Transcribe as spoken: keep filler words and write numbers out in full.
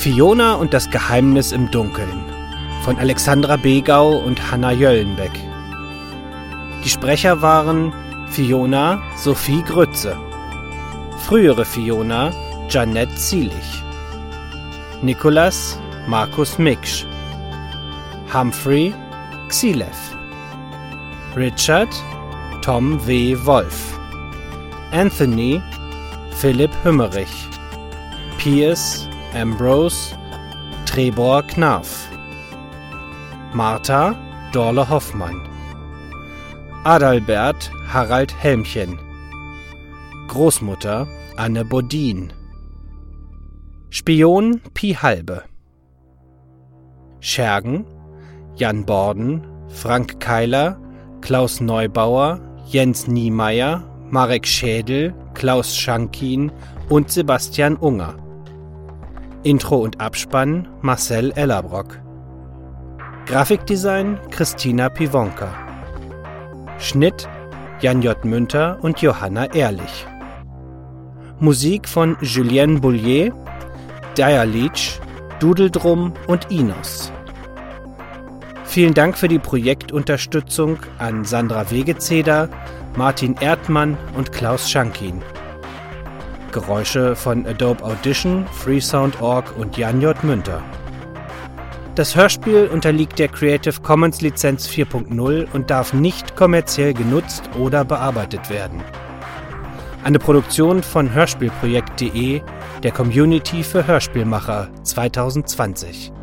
Fiona und das Geheimnis im Dunkeln von Alexandra Begau und Hanna Jöllenbeck. Die Sprecher waren Fiona Sophie Grütze, frühere Fiona Janette Zielich, Nikolas Markus Miksch, Humphrey Xilev, Richard Tom W. Wolf, Anthony Philipp Hümmerich, Piers Ambrose Trebor Knarf, Martha Dorle Hoffmann, Adalbert Harald Helmchen, Großmutter Anne Bodin, Spion Pi Halbe, Schergen Jan Borden, Frank Keiler, Klaus Neubauer, Jens Niemeyer, Marek Schädel, Klaus Schankin und Sebastian Unger. Intro und Abspann Marcel Ellerbrock. Grafikdesign Christina Pivonka. Schnitt Jan J. Münter und Johanna Ehrlich. Musik von Julien Boulier, Dire Leech, Dudeldrum und Inos. Vielen Dank für die Projektunterstützung an Sandra Wegezeder, Martin Erdmann und Klaus Schankin. Geräusche von Adobe Audition, Freesound Punkt org und Jan J. Münter. Das Hörspiel unterliegt der Creative Commons Lizenz vier Punkt null und darf nicht kommerziell genutzt oder bearbeitet werden. Eine Produktion von hörspielprojekt punkt de, der Community für Hörspielmacher zwanzig zwanzig.